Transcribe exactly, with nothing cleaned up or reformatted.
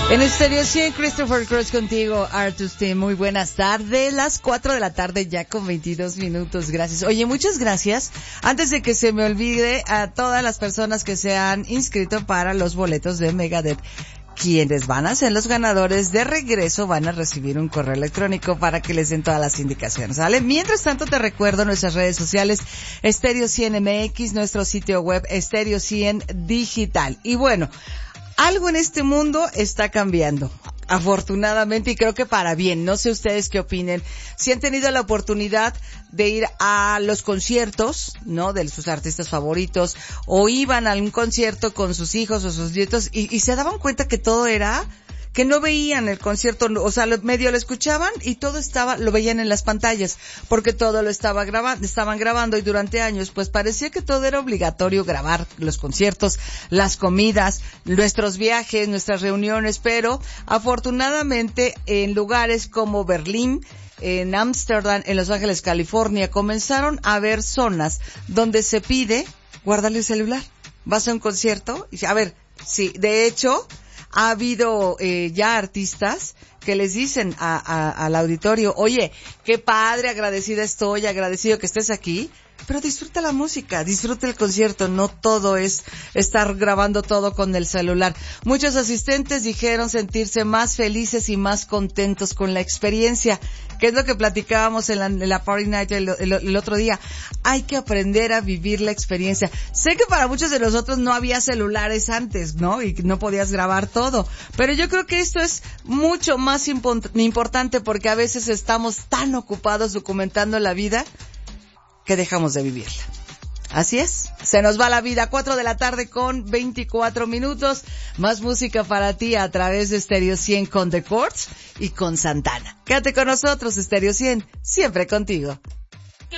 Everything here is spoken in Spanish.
En Estéreo cien, Christopher Cross contigo, Artus Team. Muy buenas tardes, las cuatro de la tarde ya con veintidós minutos, gracias. Oye, muchas gracias. Antes de que se me olvide, a todas las personas que se han inscrito para los boletos de Megadeth, quienes van a ser los ganadores de regreso van a recibir un correo electrónico para que les den todas las indicaciones, ¿vale? Mientras tanto te recuerdo nuestras redes sociales, Estéreo cien M X, nuestro sitio web, Estéreo cien Digital. Y bueno, algo en este mundo está cambiando, afortunadamente, y creo que para bien. No sé ustedes qué opinen. Si han tenido la oportunidad de ir a los conciertos, ¿no?, de sus artistas favoritos, o iban a un concierto con sus hijos o sus nietos y, y se daban cuenta que todo era, que no veían el concierto, o sea, medio lo escuchaban y todo estaba, lo veían en las pantallas, porque todo lo estaba grabando, estaban grabando, y durante años pues parecía que todo era obligatorio grabar los conciertos, las comidas, nuestros viajes, nuestras reuniones, pero afortunadamente en lugares como Berlín, en Ámsterdam, en Los Ángeles, California, comenzaron a haber zonas donde se pide guárdale el celular. Vas a un concierto y a ver, sí, de hecho ha habido eh, ya artistas que les dicen a, a, al auditorio, oye, qué padre, agradecida estoy, agradecido que estés aquí, pero disfruta la música, disfruta el concierto, no todo es estar grabando todo con el celular. Muchos asistentes dijeron sentirse más felices y más contentos con la experiencia, que es lo que platicábamos en la, en la Party Night el, el, el otro día. Hay que aprender a vivir la experiencia. Sé que para muchos de nosotros no había celulares antes, ¿no? Y no podías grabar todo, pero yo creo que esto es mucho más impo- importante porque a veces estamos tan ocupados documentando la vida que dejamos de vivirla. Así es, se nos va la vida. Cuatro de la tarde con veinticuatro minutos. Más música para ti a través de Estéreo cien con The Chords y con Santana. Quédate con nosotros, Estéreo cien, siempre contigo.